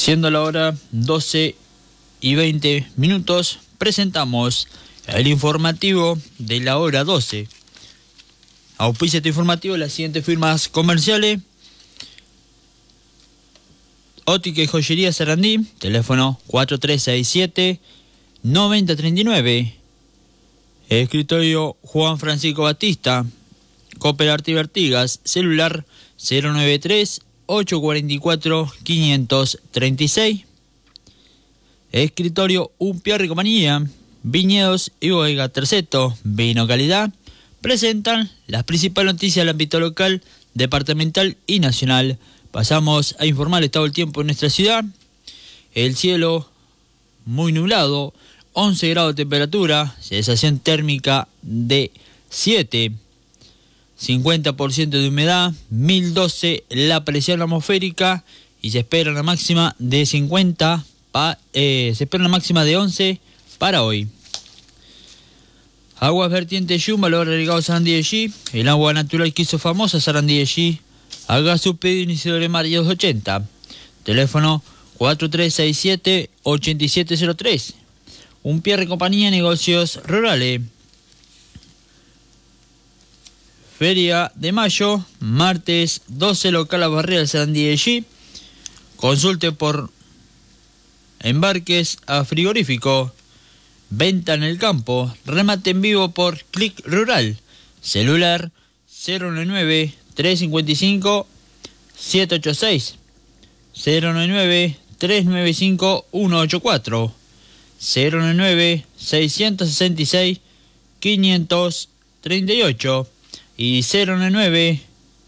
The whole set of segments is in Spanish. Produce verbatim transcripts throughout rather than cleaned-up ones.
Siendo la hora doce y veinte minutos, presentamos el informativo de la hora doce. Auspicia este informativo las siguientes firmas comerciales: Óptica y Joyería Sarandí, teléfono cuatro tres seis siete, nueve cero tres nueve. Escritorio Juan Francisco Batista, Cooperativa Artigas, celular cero nueve tres, ocho cuatro cuatro, cinco tres seis. Escritorio Umpiar y Compañía, Viñedos y Bodega Terceto, vino calidad, presentan las principales noticias del ámbito local, departamental y nacional. Pasamos a informar el estado del tiempo en nuestra ciudad. El cielo muy nublado, once grados de temperatura, sensación térmica de siete, cincuenta por ciento de humedad, mil doce la presión atmosférica y se espera una máxima de cincuenta, pa, eh, se espera una máxima de once para hoy. Aguas vertientes Yuma, valor agregado Sarandí de G, el agua natural que hizo famosa Sarandí de G. Haga su pedido inicio de María doscientos ochenta. Teléfono cuatro tres seis siete, ocho siete cero tres. Umpiar y Compañía, negocios rurales. Feria de mayo, martes doce, local La Barrera, Sarandí de G. Consulte por embarques a frigorífico. Venta en el campo. Remate en vivo por Click Rural. Celular cero nueve nueve, tres cinco cinco, siete ocho seis. cero nueve nueve, tres nueve cinco, uno ocho cuatro. cero nueve nueve, seis seis seis, cinco tres ocho. Y cero nueve nueve,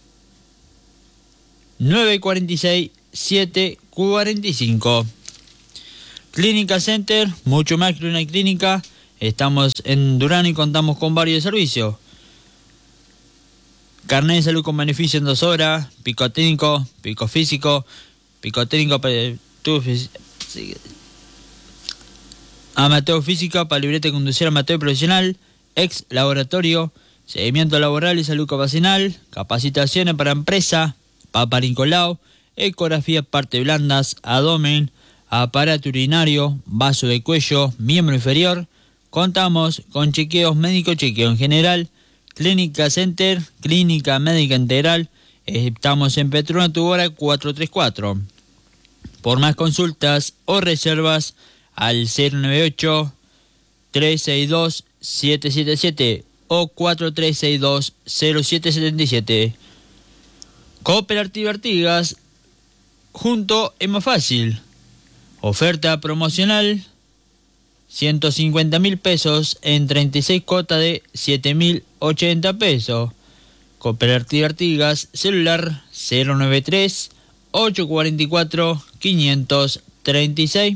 nueve cuatro seis, siete cuatro cinco. Clínica Center, mucho más que una clínica. Estamos en Durán y contamos con varios servicios. Carnet de salud con beneficio en dos horas, pico técnico, pico físico, pico técnico, amateur física para libreta de conducir amateur profesional, ex laboratorio, seguimiento laboral y salud ocupacional, capacitaciones para empresa, Papa Nicolau, ecografía parte blandas, abdomen, aparato urinario, vaso de cuello, miembro inferior. Contamos con chequeos médicos, chequeo en general. Clínica Center, Clínica Médica Integral. Estamos en Petrónio Tubora cuatrocientos treinta y cuatro. Por más consultas o reservas al cero nueve ocho, tres seis dos, siete siete siete o cuatro tres seis dos, cero siete siete siete. Cooperativa Artigas, junto es más fácil. Oferta promocional, ciento cincuenta mil pesos en treinta y seis cuotas de siete mil ochenta pesos. Cooperativa Artigas, celular cero nueve tres, ocho cuatro cuatro, cinco tres seis.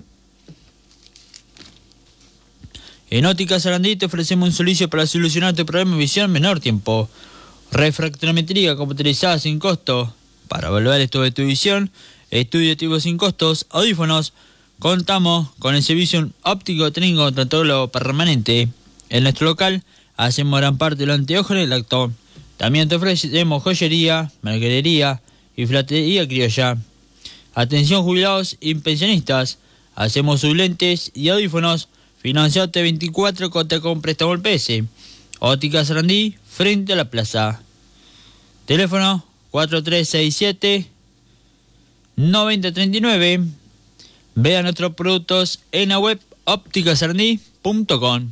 En Óptica Sarandí te ofrecemos un servicio para solucionar tu problema de visión en menor tiempo. Refractometría computarizada sin costo. Para evaluar esto de tu visión, estudio tipo sin costos, audífonos. Contamos con el servicio óptico técnico traumatólogo permanente. En nuestro local hacemos gran parte de los anteojos y el lacto. También te ofrecemos joyería, mercadería y flatería criolla. Atención jubilados y pensionistas. Hacemos sus lentes y audífonos. Financiate veinticuatro cuotas con préstamo al P S. Óptica Sarandí, frente a la plaza. Teléfono cuatro tres seis siete, nueve cero tres nueve. Vea nuestros productos en la web óptica sarandí punto com.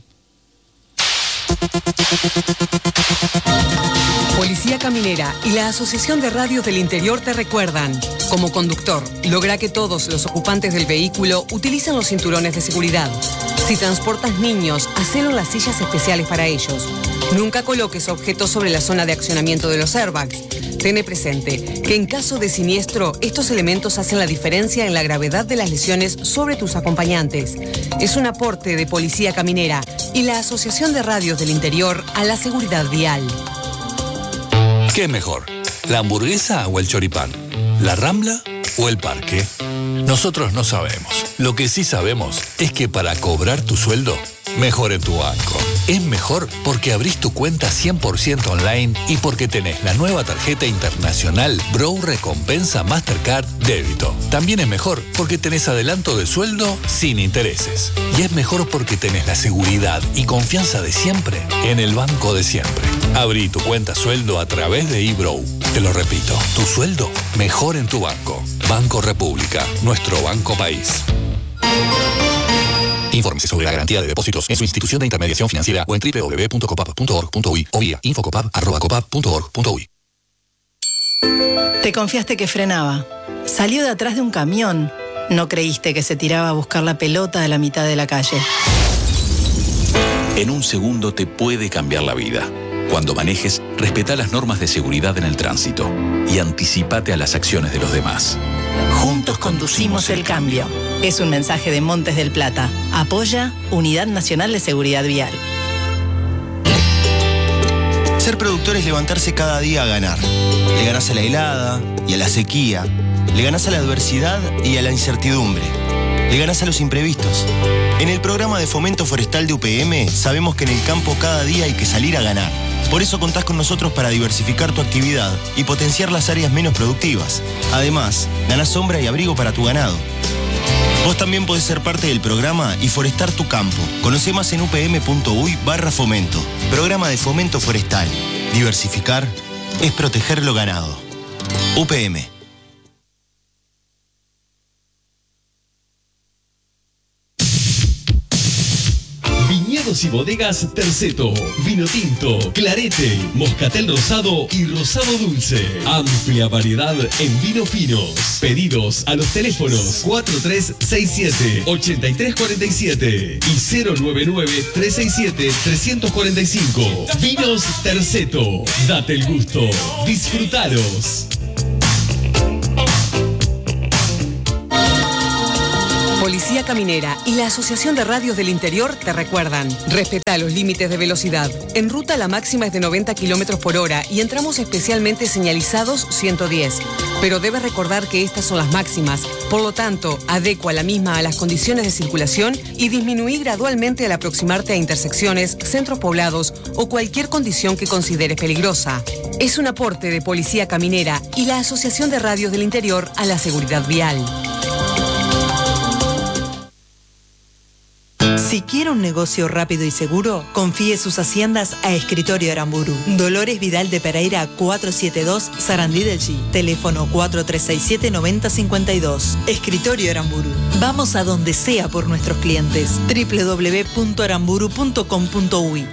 Policía Caminera y la Asociación de Radios del Interior te recuerdan: como conductor, logra que todos los ocupantes del vehículo utilicen los cinturones de seguridad. Si transportas niños, hacelo en las sillas especiales para ellos. Nunca coloques objetos sobre la zona de accionamiento de los airbags. Ten presente que en caso de siniestro, estos elementos hacen la diferencia en la gravedad de las lesiones sobre tus acompañantes. Es un aporte de Policía Caminera y la Asociación de Radios del Interior a la seguridad vial. ¿Qué es mejor? ¿La hamburguesa o el choripán? ¿La Rambla o el parque? Nosotros no sabemos. Lo que sí sabemos es que para cobrar tu sueldo, mejor en tu banco. Es mejor porque abrís tu cuenta cien por ciento online y porque tenés la nueva tarjeta internacional Bro Recompensa Mastercard Débito. También es mejor porque tenés adelanto de sueldo sin intereses. Y es mejor porque tenés la seguridad y confianza de siempre en el banco de siempre. Abrí tu cuenta sueldo a través de eBrow. Te lo repito, tu sueldo mejor en tu banco. Banco República, nuestro banco país. Infórmese sobre la garantía de depósitos en su institución de intermediación financiera o en doble u doble u doble u punto copap punto org punto uy o vía infocopap arroba copap punto org punto uy. Te confiaste que frenaba. Salió de atrás de un camión. No creíste que se tiraba a buscar la pelota a la mitad de la calle. En un segundo te puede cambiar la vida. Cuando manejes, respetá las normas de seguridad en el tránsito y anticipate a las acciones de los demás. Juntos conducimos el cambio. Es un mensaje de Montes del Plata. Apoya Unidad Nacional de Seguridad Vial. Ser productor es levantarse cada día a ganar. Le ganás a la helada y a la sequía. Le ganás a la adversidad y a la incertidumbre. Le ganás a los imprevistos. En el programa de Fomento Forestal de U P M sabemos que en el campo cada día hay que salir a ganar. Por eso contás con nosotros para diversificar tu actividad y potenciar las áreas menos productivas. Además, ganás sombra y abrigo para tu ganado. Vos también podés ser parte del programa y forestar tu campo. Conocé más en upm.uy barra fomento. Programa de Fomento Forestal. Diversificar es proteger lo ganado. U P M. Viñedos y bodegas Terceto, vino tinto, clarete, moscatel rosado y rosado dulce. Amplia variedad en vinos finos. Pedidos a los teléfonos cuatro tres seis siete, ocho tres cuatro siete y cero nueve nueve, tres seis siete, tres cuatro cinco. Vinos Terceto, date el gusto, disfrutalos. Policía Caminera y la Asociación de Radios del Interior te recuerdan: respeta los límites de velocidad. En ruta la máxima es de noventa kilómetros por hora y en tramos especialmente señalizados ciento diez. Pero debes recordar que estas son las máximas, por lo tanto, adecua la misma a las condiciones de circulación y disminuí gradualmente al aproximarte a intersecciones, centros poblados o cualquier condición que consideres peligrosa. Es un aporte de Policía Caminera y la Asociación de Radios del Interior a la seguridad vial. Si quiere un negocio rápido y seguro, confíe sus haciendas a Escritorio Aramburu. Dolores Vidal de Pereira cuatrocientos setenta y dos, Sarandí del G. Teléfono cuatro tres seis siete, nueve cero cinco dos. Escritorio Aramburu. Vamos a donde sea por nuestros clientes. doble u doble u doble u punto aramburu punto com punto uy.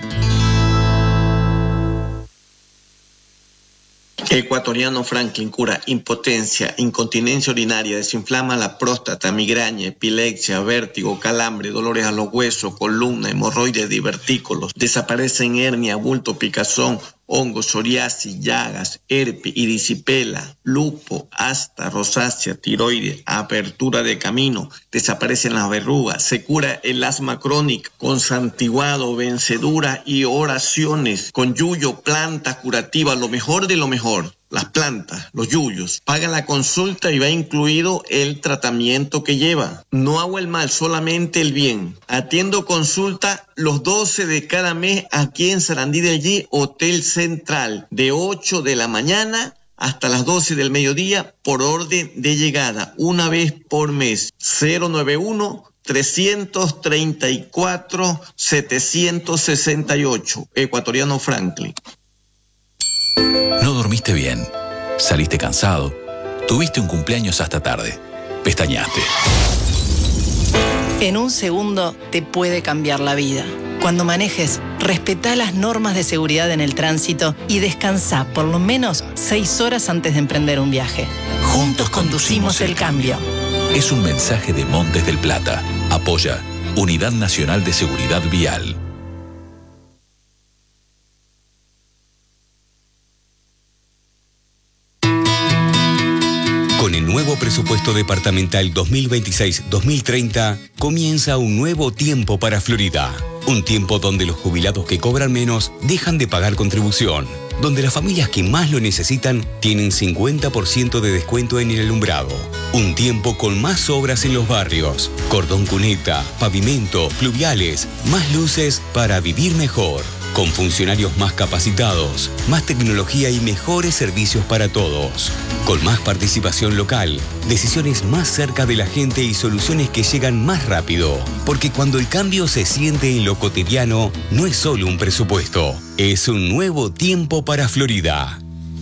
Ecuatoriano Franklin cura impotencia, incontinencia urinaria, desinflama la próstata, migraña, epilepsia, vértigo, calambre, dolores a los huesos, columna, hemorroides, divertículos. Desaparecen hernia, bulto, picazón, hongos, psoriasis, llagas, herpes, erisipela, lupo, asta, rosácea, tiroides, apertura de camino, desaparecen las verrugas, se cura el asma crónica con santiguado, vencedura y oraciones, con yuyo, planta curativa, lo mejor de lo mejor. Las plantas, los yuyos, paga la consulta y va incluido el tratamiento que lleva. No hago el mal, solamente el bien. Atiendo consulta los doce de cada mes aquí en Sarandí del G, Hotel Central, de ocho de la mañana hasta las doce del mediodía por orden de llegada, una vez por mes. cero nueve uno, tres tres cuatro, siete seis ocho, Ecuatoriano Franklin. No dormiste bien, saliste cansado, tuviste un cumpleaños hasta tarde, pestañaste. En un segundo te puede cambiar la vida. Cuando manejes, respetá las normas de seguridad en el tránsito y descansá por lo menos seis horas antes de emprender un viaje. Juntos conducimos el cambio. Es un mensaje de Montes del Plata. Apoya Unidad Nacional de Seguridad Vial. Con el nuevo presupuesto departamental dos mil veintiséis dos mil treinta, comienza un nuevo tiempo para Florida. Un tiempo donde los jubilados que cobran menos dejan de pagar contribución. Donde las familias que más lo necesitan tienen cincuenta por ciento de descuento en el alumbrado. Un tiempo con más obras en los barrios. Cordón cuneta, pavimento, pluviales, más luces para vivir mejor. Con funcionarios más capacitados, más tecnología y mejores servicios para todos. Con más participación local, decisiones más cerca de la gente y soluciones que llegan más rápido. Porque cuando el cambio se siente en lo cotidiano, no es solo un presupuesto, es un nuevo tiempo para Florida.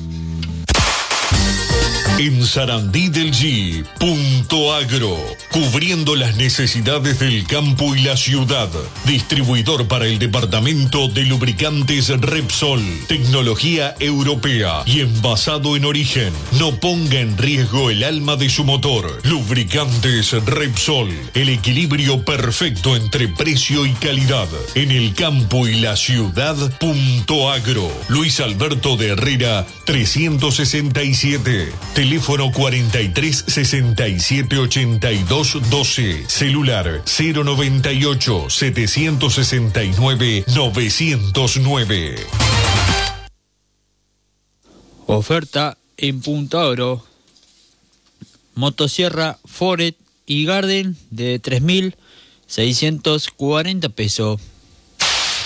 En Sarandí del G, Punto Agro, cubriendo las necesidades del campo y la ciudad. Distribuidor para el departamento de lubricantes Repsol, tecnología europea y envasado en origen. No ponga en riesgo el alma de su motor. Lubricantes Repsol, el equilibrio perfecto entre precio y calidad. En el campo y la ciudad, Punto Agro. Luis Alberto de Herrera, trescientos sesenta y siete. Teléfono cuarenta y tres sesenta y siete ochenta y dos doce. Celular cero noventa y ocho setecientos sesenta y nueve novecientos nueve. Oferta en Punta Oro. Motosierra Forest y Garden de tres mil seiscientos cuarenta pesos.